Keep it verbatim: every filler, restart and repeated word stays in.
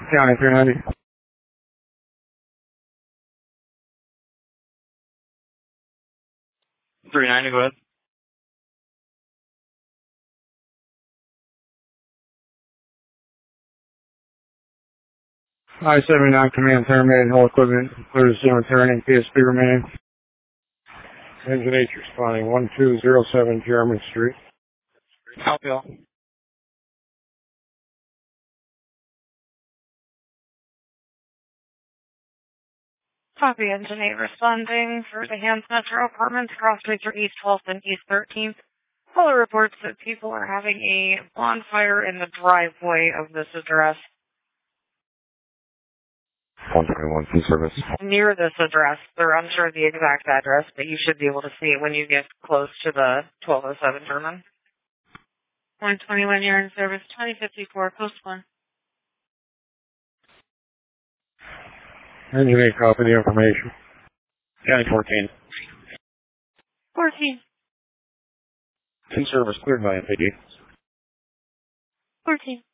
County three ninety. three ninety, go ahead. I seventy-nine command terminated. All equipment clear to cemetery and P S P remaining. Engine H responding one two zero seven Jeremy Street. Copy all. Copy, Engine eight responding for the Hands Metro Apartments, Crossway through East twelfth and East thirteenth. Caller reports that people are having a bonfire in the driveway of this address. one twenty-one, full service. Near this address. They're unsure of the exact address, but you should be able to see it when you get close to the twelve oh seven German. one twenty-one, you're in service, twenty fifty-four, post one. Engine eight, copy the information. County fourteen. fourteen. In service, cleared by M P D. fourteen.